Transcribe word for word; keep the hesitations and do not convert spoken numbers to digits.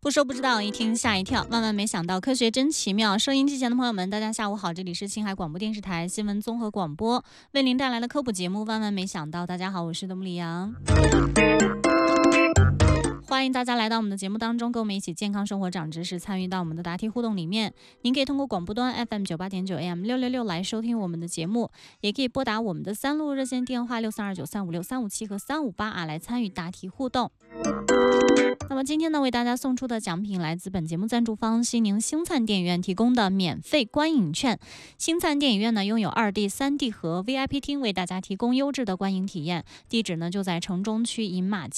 不说不知道，一听吓一跳。万万没想到，科学真奇妙。收音机前的朋友们，大家下午好，这里是青海广播电视台新闻综合广播，为您带来的科普节目《万万没想到》。大家好，我是德木里阳。欢迎大家来到我们的节目当中，跟我们一起健康生活长知识，参与到我们的答题互动里面。您可以通过广播端 F M 九八点九 A M 六六六来收听我们的节目，也可以拨打我们的三路热线电话六三二九三五六三五七和三五八啊来参与答题互动。那么今天呢，为大家送出的奖品来自本节目赞助方西宁星灿电影院提供的免费观影券。星灿电影院呢拥有 二 D、三 D 和 V I P 厅，为大家提供优质的观影体验。地址呢就在城中区银马